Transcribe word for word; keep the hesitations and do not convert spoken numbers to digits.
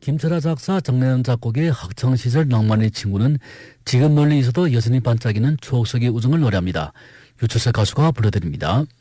김철아 작사, 정래원 작곡의 학창시절 낭만의 친구는 지금 멀리 있어도 여전히 반짝이는 추억 속의 우정을 노래합니다. 유철석 가수가 불러드립니다.